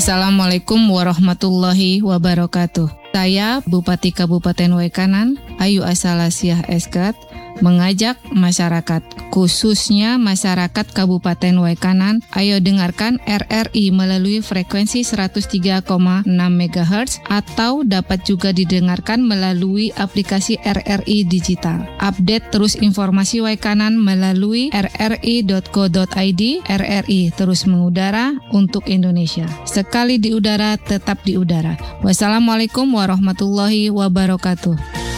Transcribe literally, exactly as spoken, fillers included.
Assalamualaikum warahmatullahi wabarakatuh. Saya Bupati Kabupaten Waikanan, Ayu Asalasiah Eskat, mengajak masyarakat, khususnya masyarakat Kabupaten Waikanan, ayo dengarkan R R I melalui frekuensi seratus tiga koma enam megahertz atau dapat juga didengarkan melalui aplikasi R R I Digital. Update terus informasi Waikanan melalui r r i dot co dot i d. R R I terus mengudara untuk Indonesia. Sekali di udara, tetap di udara. Wassalamualaikum warahmatullahi wabarakatuh.